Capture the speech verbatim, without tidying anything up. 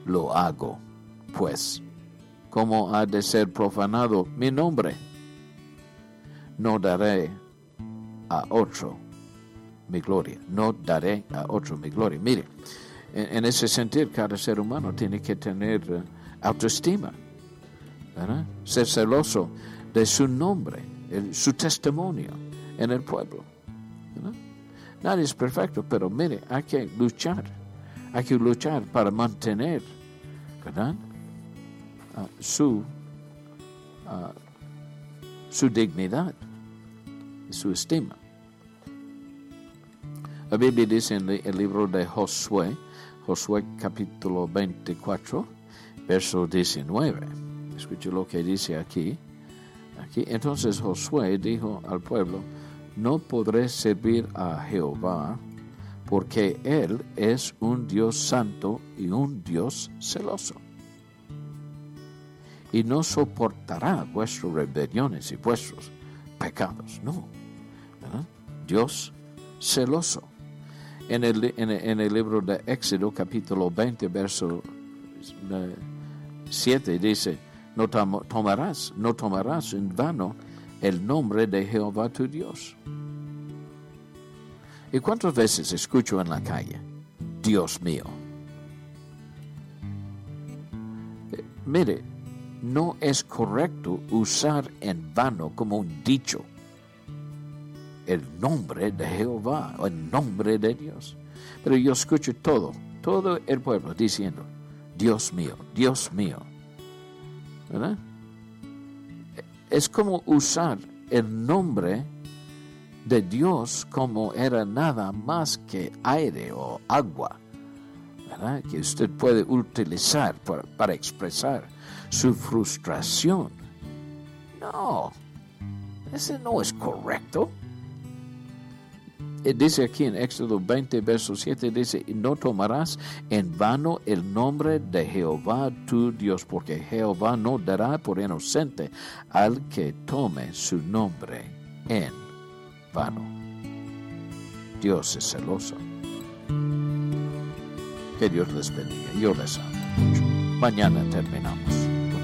lo hago, pues, ¿cómo ha de ser profanado mi nombre? No daré a otro mi gloria, no daré a otro mi gloria. Mire, en, en ese sentido, cada ser humano tiene que tener uh, autoestima, ¿verdad? Ser celoso de su nombre, el, su testimonio en el pueblo, ¿verdad? Nadie es perfecto, pero mire, hay que luchar, hay que luchar para mantener, ¿verdad? Uh, su, uh, su dignidad, su estima. La Biblia dice en el libro de Josué, Josué capítulo veinticuatro, verso diecinueve. Escuche lo que dice aquí. Aquí, entonces Josué dijo al pueblo: no podré servir a Jehová, porque Él es un Dios santo y un Dios celoso, y no soportará vuestras rebeliones y vuestros pecados. No, ¿verdad? Dios celoso. En el, en, el, en el libro de Éxodo, capítulo veinte, verso siete, dice: no tom, tomarás, no tomarás en vano el nombre de Jehová tu Dios. ¿Y cuántas veces escucho en la calle: Dios mío? Eh, mire, no es correcto usar en vano como un dicho el nombre de Jehová o el nombre de Dios. Pero yo escucho todo, todo el pueblo diciendo: Dios mío, Dios mío, ¿verdad? Es como usar el nombre de Dios como era nada más que aire o agua, ¿verdad? Que usted puede utilizar para, para expresar su frustración. No, ese no es correcto. Dice aquí en Éxodo veinte, verso siete, dice: no tomarás en vano el nombre de Jehová tu Dios, porque Jehová no dará por inocente al que tome su nombre en vano. Dios es celoso. Que Dios les bendiga. Yo les amo mucho. Mañana terminamos.